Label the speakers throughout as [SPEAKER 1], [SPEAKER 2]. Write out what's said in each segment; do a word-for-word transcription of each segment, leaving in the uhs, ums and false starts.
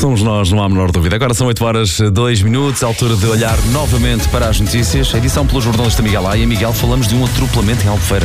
[SPEAKER 1] Somos nós, não há a menor dúvida. Agora são oito horas e dois minutos, altura de olhar novamente para as notícias. A edição pelo jornalista Miguel Aia. Miguel, falamos de um atropelamento em Albufeira.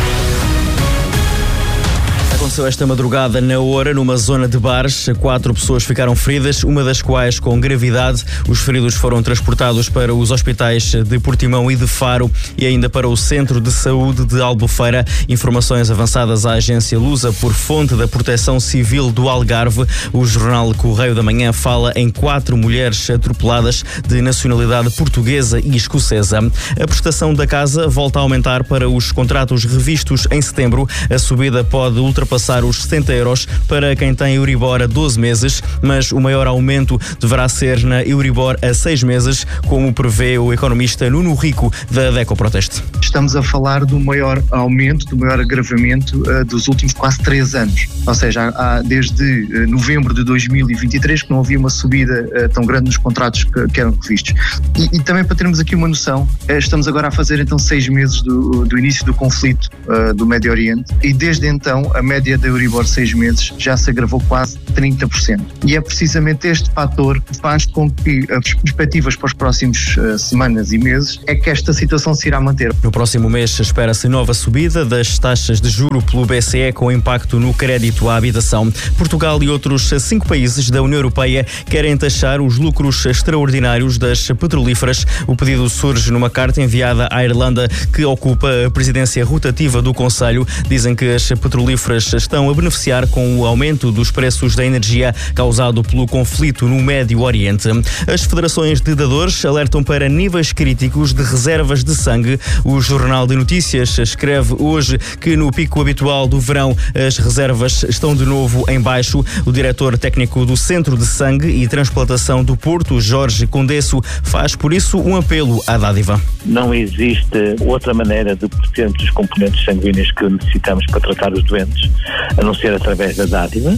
[SPEAKER 2] Aconteceu esta madrugada na Oura, numa zona de bares. Quatro pessoas ficaram feridas, uma das quais com gravidade. Os feridos foram transportados para os hospitais de Portimão e de Faro e ainda para o Centro de Saúde de Albufeira. Informações avançadas à agência Lusa por fonte da Proteção Civil do Algarve. O jornal Correio da Manhã fala em quatro mulheres atropeladas de nacionalidade portuguesa e escocesa. A prestação da casa volta a aumentar para os contratos revistos em setembro. A subida pode ultrapassar passar os setenta euros para quem tem Euribor a doze meses, mas o maior aumento deverá ser na Euribor a seis meses, como prevê o economista Nuno Rico, da DECO Proteste.
[SPEAKER 3] Estamos a falar do maior aumento, do maior agravamento uh, dos últimos quase três anos. Ou seja, há, desde uh, novembro de dois mil e vinte e três que não havia uma subida uh, tão grande nos contratos que, que eram revistos. E, e também para termos aqui uma noção, uh, estamos agora a fazer então seis meses do, do início do conflito uh, do Médio Oriente e desde então a média da Euribor seis meses já se agravou quase trinta por cento. E é precisamente este fator que faz com que as perspectivas para os próximos uh, semanas e meses é que esta situação se irá manter.
[SPEAKER 2] No próximo mês espera-se nova subida das taxas de juro pelo B C E com impacto no crédito à habitação. Portugal e outros cinco países da União Europeia querem taxar os lucros extraordinários das petrolíferas. O pedido surge numa carta enviada à Irlanda, que ocupa a presidência rotativa do Conselho. Dizem que as petrolíferas estão a beneficiar com o aumento dos preços da energia causado pelo conflito no Médio Oriente. As federações de dadores alertam para níveis críticos de reservas de sangue. O Jornal de Notícias escreve hoje que no pico habitual do verão as reservas estão de novo em baixo. O diretor técnico do Centro de Sangue e Transplantação do Porto, Jorge Condesso, faz por isso um apelo à dádiva.
[SPEAKER 4] Não existe outra maneira de obtermos os componentes sanguíneos que necessitamos para tratar os doentes, a não ser através da dádiva.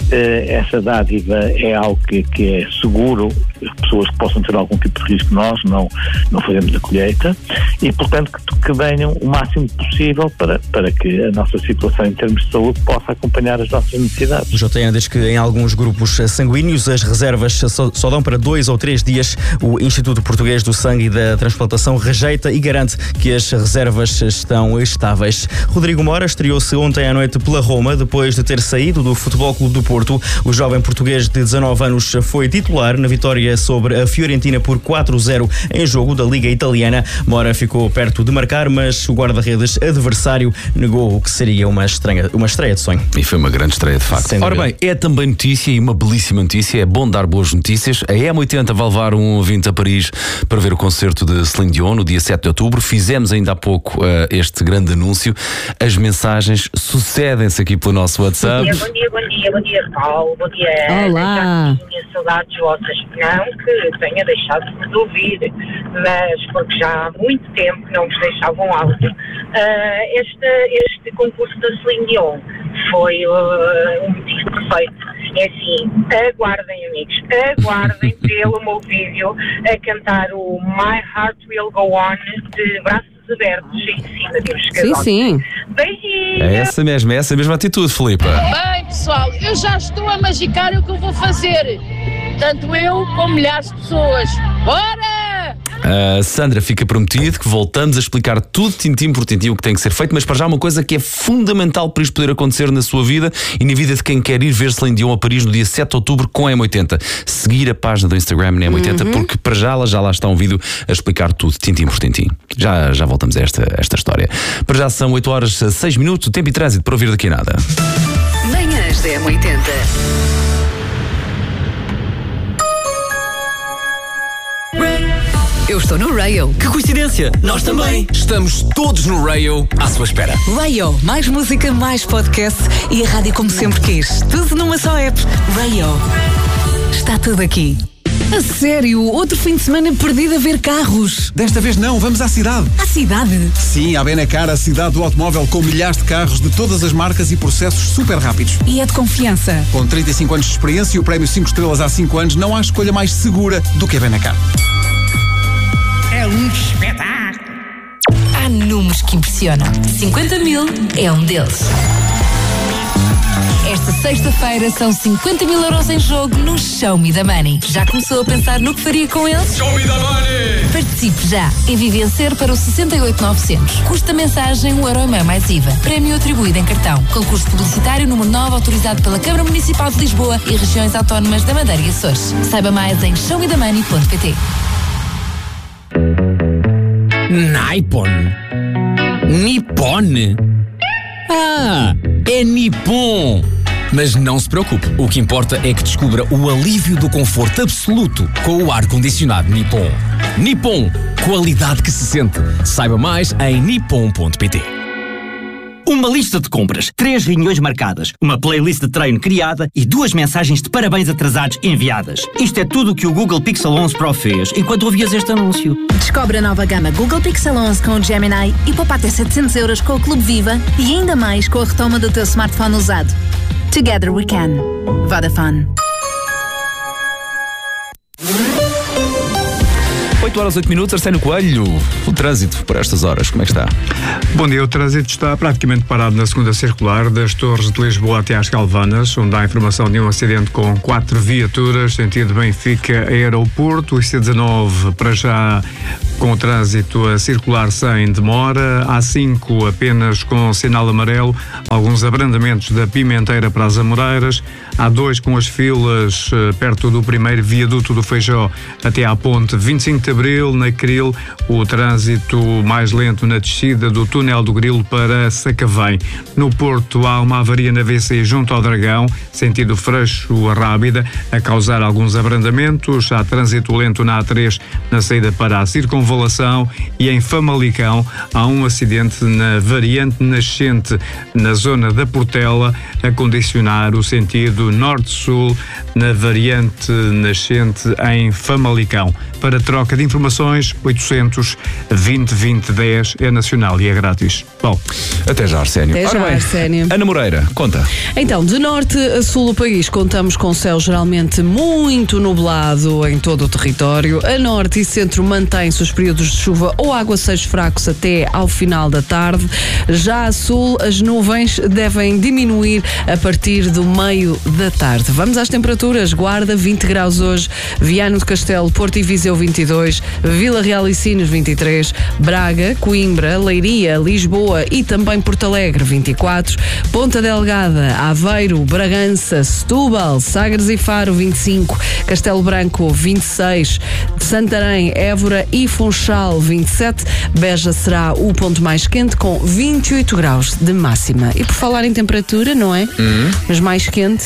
[SPEAKER 4] Essa dádiva é algo que, que é seguro, pessoas que possam ter algum tipo de risco, nós não, não fazemos a colheita e, portanto, que, que venham o máximo possível para, para que a nossa situação em termos de saúde possa acompanhar as nossas necessidades.
[SPEAKER 2] O J T N diz que em alguns grupos sanguíneos as reservas só, só dão para dois ou três dias. O Instituto Português do Sangue e da Transplantação rejeita e garante que as reservas estão estáveis. Rodrigo Mora estreou-se ontem à noite pela Roma, depois de ter saído do Futebol Clube do Porto. O jovem português de dezanove anos foi titular na vitória sobre a Fiorentina por quatro a zero em jogo da Liga Italiana. Mora ficou perto de marcar, mas o guarda-redes adversário negou o que seria uma estreia, uma estreia de sonho.
[SPEAKER 1] E foi uma grande estreia, de facto. Ora bem, é também notícia e uma belíssima notícia, é bom dar boas notícias. A M oitenta vai levar um ouvinte a Paris para ver o concerto de Celine Dion no dia sete de outubro. Fizemos ainda há pouco uh, este grande anúncio. As mensagens sucedem-se aqui pelo nosso WhatsApp.
[SPEAKER 5] Bom dia, bom dia, bom dia, bom dia, Paulo, bom dia.
[SPEAKER 6] Olá.
[SPEAKER 5] Já tinha saudades vossas, não que tenha deixado de vos ouvir, mas porque já há muito tempo que não vos deixavam áudio. Uh, este, este concurso da Celine Dion foi uh, um motivo perfeito. É assim, aguardem, amigos, aguardem pelo meu vídeo a cantar o My Heart Will Go On de braços abertos em cima dos escadões.
[SPEAKER 6] Sim, sim.
[SPEAKER 5] Beijinhos!
[SPEAKER 1] É essa mesma, é essa mesma atitude, Filipa.
[SPEAKER 7] Bem, pessoal, eu já estou a magicar o que eu vou fazer. Tanto eu como milhares de pessoas. Bora!
[SPEAKER 1] Uh, Sandra, fica prometido que voltamos a explicar tudo tintim por tintim o que tem que ser feito, mas para já uma coisa que é fundamental para isto poder acontecer na sua vida e na vida de quem quer ir ver Celine Dion a Paris no dia sete de outubro com a M oitenta. Seguir a página do Instagram na M oitenta, uhum. Porque para já, já lá está um vídeo a explicar tudo tintim por tintim. Já, já voltamos a esta, esta história. Para já são oito horas, seis minutos, o tempo e trânsito para ouvir daqui a nada.
[SPEAKER 8] Manhãs da M oitenta. Eu estou no Rail.
[SPEAKER 9] Que coincidência! Nós também! Estamos todos no Rail à sua espera.
[SPEAKER 8] Rail, mais música, mais podcast e a rádio como sempre quis. Tudo numa só app. Rail. Está tudo aqui.
[SPEAKER 6] A sério? Outro fim de semana perdido a ver carros?
[SPEAKER 10] Desta vez não, vamos à cidade.
[SPEAKER 6] À cidade?
[SPEAKER 10] Sim, à Benacar, a cidade do automóvel com milhares de carros de todas as marcas e processos super rápidos.
[SPEAKER 6] E é de confiança?
[SPEAKER 10] Com trinta e cinco anos de experiência e o prémio cinco estrelas há cinco anos, não há escolha mais segura do que a Benacar.
[SPEAKER 11] É um espetáculo.
[SPEAKER 8] Há números que impressionam. cinquenta mil é um deles. Esta sexta-feira são cinquenta mil euros em jogo no Show Me the Money. Já começou a pensar no que faria com eles?
[SPEAKER 9] Show Me the Money!
[SPEAKER 8] Participe já em Vivencer para o sessenta e oito novecentos. Custa mensagem um euro e meio mais I V A. Prémio atribuído em cartão. Concurso publicitário número nove autorizado pela Câmara Municipal de Lisboa e regiões autónomas da Madeira e Açores. Saiba mais em show me the money ponto pt.
[SPEAKER 9] Nippon. Nippon? Ah, é Nippon. Mas não se preocupe, o que importa é que descubra o alívio do conforto absoluto com o ar-condicionado Nippon. Nippon, qualidade que se sente. Saiba mais em nippon ponto pt.
[SPEAKER 12] Uma lista de compras, três reuniões marcadas, uma playlist de treino criada e duas mensagens de parabéns atrasados enviadas. Isto é tudo o que o Google Pixel onze Pro fez enquanto ouvias este anúncio.
[SPEAKER 13] Descobre a nova gama Google Pixel onze com o Gemini e poupa até setecentos euros com o Clube Viva e ainda mais com a retoma do teu smartphone usado. Together we can. Vodafone.
[SPEAKER 1] oito horas, oito minutos, Arsénio Coelho. O trânsito por estas horas, como é que está?
[SPEAKER 14] Bom dia, o trânsito está praticamente parado na segunda circular das Torres de Lisboa até às Galvanas, onde há informação de um acidente com quatro viaturas, sentido Benfica Aeroporto. O I C dezanove para já com o trânsito a circular sem demora. A cinco apenas com sinal amarelo, alguns abrandamentos da Pimenteira para as Amoreiras. A dois com as filas perto do primeiro viaduto do Feijó até à ponte vinte e cinco de Abril. Na Cril, o trânsito mais lento na descida do túnel do Grilo para Sacavém. No Porto há uma avaria na V C junto ao Dragão, sentido Freixo a Rábida, a causar alguns abrandamentos. Há trânsito lento na A três na saída para a Circunvalação e em Famalicão há um acidente na variante nascente na zona da Portela, a condicionar o sentido norte-sul na variante nascente em Famalicão. Para troca de informações, oitocentos, vinte, vinte, dez é nacional e é grátis. Bom,
[SPEAKER 1] até já, Arsénio.
[SPEAKER 6] Até já,
[SPEAKER 1] bem,
[SPEAKER 6] Arsénio.
[SPEAKER 1] Ana Moreira, conta.
[SPEAKER 6] Então, de norte a sul do país, contamos com céu geralmente muito nublado em todo o território. A norte e centro mantém-se os períodos de chuva ou aguaceiros fracos até ao final da tarde. Já a sul, as nuvens devem diminuir a partir do meio da tarde. Vamos às temperaturas. Guarda, vinte graus hoje. Viana do Castelo, Porto e Viseu, vinte e dois. Vila Real e Sines, vinte e três. Braga, Coimbra, Leiria, Lisboa e também Porto Alegre, vinte e quatro. Ponta Delgada, Aveiro, Bragança, Setúbal, Sagres e Faro, vinte e cinco. Castelo Branco, vinte e seis. Santarém, Évora e Funchal, vinte e sete. Beja será o ponto mais quente com vinte e oito graus de máxima. E por falar em temperatura, não é?
[SPEAKER 1] Hum.
[SPEAKER 6] Mas mais quente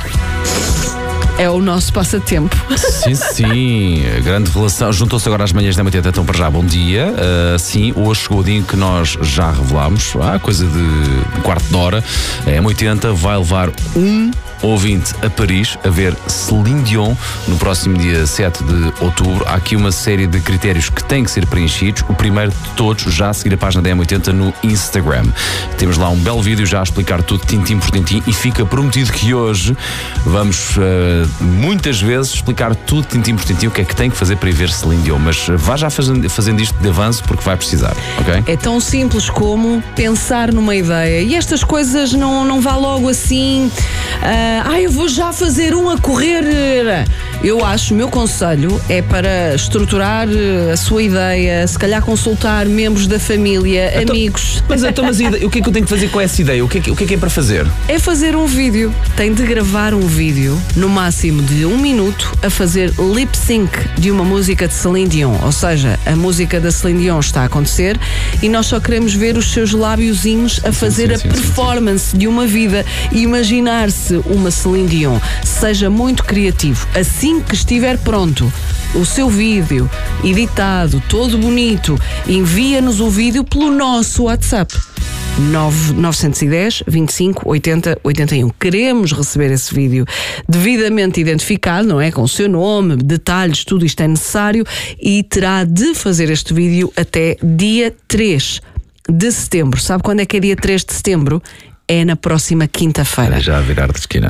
[SPEAKER 6] é o nosso passatempo.
[SPEAKER 1] Sim, sim. Grande relação. Juntou-se agora às manhãs da M oitenta, então para já bom dia. Uh, sim, hoje chegou o dia em que nós já revelámos, há coisa de um quarto de hora, a M oitenta vai levar um ouvinte a Paris a ver Celine Dion no próximo dia sete de outubro. Há aqui uma série de critérios que têm que ser preenchidos. O primeiro de todos, já a seguir a página da M oitenta no Instagram. Temos lá um belo vídeo já a explicar tudo tintim por tintim e fica prometido que hoje vamos uh, muitas vezes explicar tudo tintim por tintim o que é que tem que fazer para ir ver Celine Dion, mas vá já fazendo, fazendo isto de avanço porque vai precisar, ok?
[SPEAKER 6] É tão simples como pensar numa ideia e estas coisas não, não vá logo assim... Uh, ah, eu vou já fazer um a correr. Eu acho, o meu conselho é para estruturar a sua ideia, se calhar consultar membros da família, então, amigos.
[SPEAKER 1] Mas, então, mas o que é que eu tenho que fazer com essa ideia? O que é que, o que é, que é para fazer?
[SPEAKER 6] É fazer um vídeo. Tem de gravar um vídeo, no máximo de um minuto, a fazer lip sync de uma música de Celine Dion. Ou seja, a música da Celine Dion está a acontecer e nós só queremos ver os seus lábiozinhos a fazer sim, sim, a sim, performance sim, sim. de uma vida e imaginar-se uma Celine Dion. Seja muito criativo. Assim que estiver pronto o seu vídeo editado, todo bonito, envia-nos o vídeo pelo nosso WhatsApp nove nove um zero, vinte e cinco, oitenta, oitenta e um. Queremos receber esse vídeo devidamente identificado, não é? Com o seu nome, detalhes, tudo isto é necessário e terá de fazer este vídeo até dia três de setembro. Sabe quando é que é dia três de setembro? É na próxima quinta-feira.
[SPEAKER 1] Já a virar de esquina.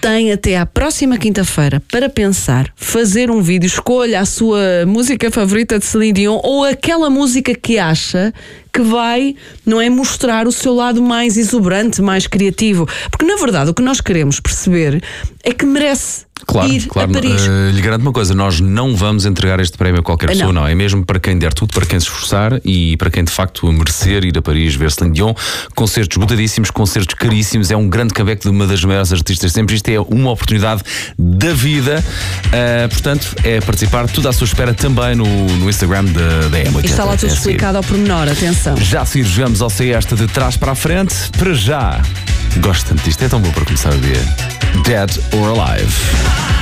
[SPEAKER 6] tem até à próxima quinta-feira para pensar, fazer um vídeo, escolha a sua música favorita de Celine Dion ou aquela música que acha que vai, não é, mostrar o seu lado mais exuberante, mais criativo. Porque, na verdade, o que nós queremos perceber é que merece
[SPEAKER 1] Claro,
[SPEAKER 6] ir
[SPEAKER 1] claro.
[SPEAKER 6] a Paris.
[SPEAKER 1] Uh, lhe garanto uma coisa, nós não vamos entregar este prémio a qualquer pessoa, não. não. É mesmo para quem der tudo, para quem se esforçar e para quem de facto merecer ir a Paris ver Celine Dion. Concertos esgotadíssimos, concertos caríssimos, é um grande comeback de uma das maiores artistas sempre. Isto é uma oportunidade da vida. Uh, portanto, é participar, tudo à sua espera também no, no Instagram da, da M oitenta.
[SPEAKER 6] E está lá tudo explicado ao pormenor, atenção.
[SPEAKER 1] Já a seguir jogamos ao C esta de trás para a frente. Para já, gosto tanto disto, é tão bom para começar o dia. Dead or Alive.